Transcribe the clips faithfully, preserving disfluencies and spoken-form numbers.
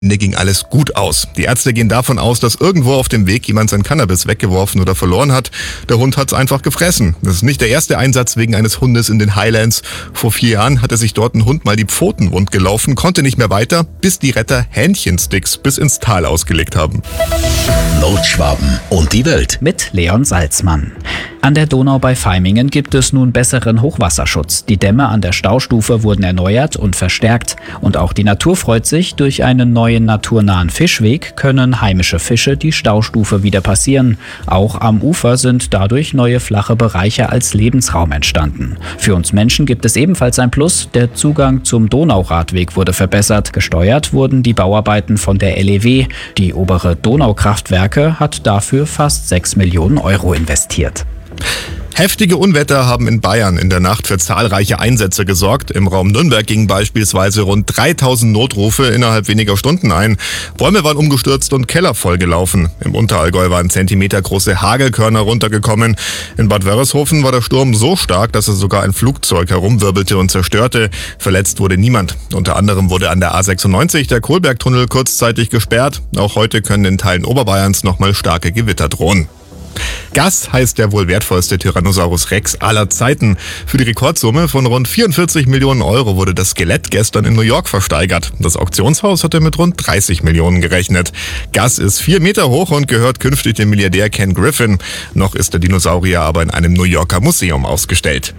Ende ging alles gut aus. Die Ärzte gehen davon aus, dass irgendwo auf dem Weg jemand sein Cannabis weggeworfen oder verloren hat. Der Hund hat's einfach gefressen. Das ist nicht der erste Einsatz wegen eines Hundes in den Highlands. Vor vier Jahren hatte sich dort ein Hund mal die Pfoten wund gelaufen, konnte nicht mehr weiter, bis die Retter Hähnchensticks bis ins Tal ausgelegt haben. Nordschwaben und die Welt mit Leon Salzmann. An der Donau bei Vaimingen gibt es nun besseren Hochwasserschutz. Die Dämme an der Staustufe wurden erneuert und verstärkt. Und auch die Natur freut sich. Durch einen neuen naturnahen Fischweg können heimische Fische die Staustufe wieder passieren. Auch am Ufer sind dadurch neue flache Bereiche als Lebensraum entstanden. Für uns Menschen gibt es ebenfalls ein Plus. Der Zugang zum Donauradweg wurde verbessert. Gesteuert wurden die Bauarbeiten von der L E W. Die obere Donaukraftwerke hat dafür fast sechs Millionen Euro investiert. Heftige Unwetter haben in Bayern in der Nacht für zahlreiche Einsätze gesorgt. Im Raum Nürnberg gingen beispielsweise rund dreitausend Notrufe innerhalb weniger Stunden ein. Bäume waren umgestürzt und Keller vollgelaufen. Im Unterallgäu waren zentimetergroße Hagelkörner runtergekommen. In Bad Wörishofen war der Sturm so stark, dass er sogar ein Flugzeug herumwirbelte und zerstörte. Verletzt wurde niemand. Unter anderem wurde an der A sechsundneunzig der Kohlbergtunnel kurzzeitig gesperrt. Auch heute können in Teilen Oberbayerns nochmal starke Gewitter drohen. Gas heißt der wohl wertvollste Tyrannosaurus Rex aller Zeiten. Für die Rekordsumme von rund vierundvierzig Millionen Euro wurde das Skelett gestern in New York versteigert. Das Auktionshaus hatte mit rund dreißig Millionen gerechnet. Gas ist vier Meter hoch und gehört künftig dem Milliardär Ken Griffin. Noch ist der Dinosaurier aber in einem New Yorker Museum ausgestellt.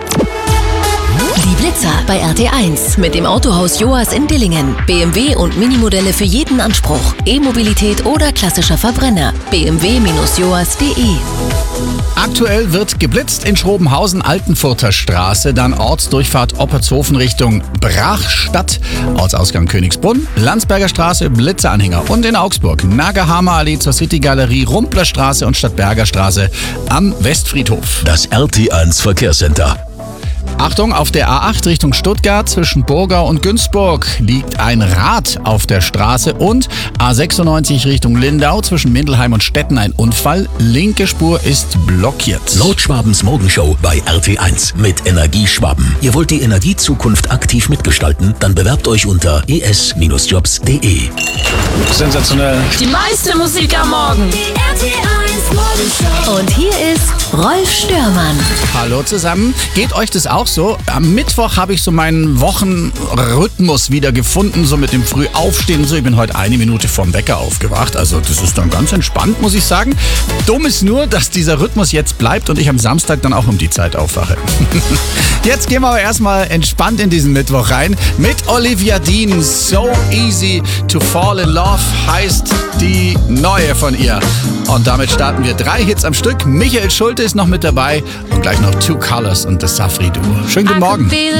Die Blitzer bei R T eins mit dem Autohaus Joas in Dillingen. B M W und Minimodelle für jeden Anspruch. E-Mobilität oder klassischer Verbrenner. b m w Bindestrich joas punkt de. Aktuell wird geblitzt in Schrobenhausen, Altenfurter Straße, dann Ortsdurchfahrt Oppertshofen Richtung Brachstadt, Ortsausgang Königsbrunn, Landsberger Straße, Blitzeranhänger und in Augsburg Nagerhamer Allee zur City-Galerie, Rumpler Straße und Stadtberger Straße am Westfriedhof. Das R T eins Verkehrscenter. Achtung, auf der A acht Richtung Stuttgart zwischen Burgau und Günzburg liegt ein Rad auf der Straße und A sechsundneunzig Richtung Lindau zwischen Mindelheim und Stetten ein Unfall. Linke Spur ist blockiert. Nordschwabens Morgenshow bei R T eins mit Energieschwaben. Ihr wollt die Energiezukunft aktiv mitgestalten? Dann bewerbt euch unter e s Bindestrich jobs punkt de. Sensationell. Die meiste Musik am Morgen. Die R T eins Morgenshow. Und hier ist Rolf Störmann. Hallo zusammen. Geht euch das auch so? Am Mittwoch habe ich so meinen Wochenrhythmus wieder gefunden, so mit dem Frühaufstehen. So, ich bin heute eine Minute vorm Wecker aufgewacht. Also das ist dann ganz entspannt, muss ich sagen. Dumm ist nur, dass dieser Rhythmus jetzt bleibt und ich am Samstag dann auch um die Zeit aufwache. Jetzt gehen wir aber erstmal entspannt in diesen Mittwoch rein mit Olivia Dean. So Easy to Fall in Love heißt die neue von ihr. Und damit starten wir drei Hits am Stück. Michael Schulte ist noch mit dabei und gleich noch Two Colors und das Safri Duo. Schönen guten Morgen.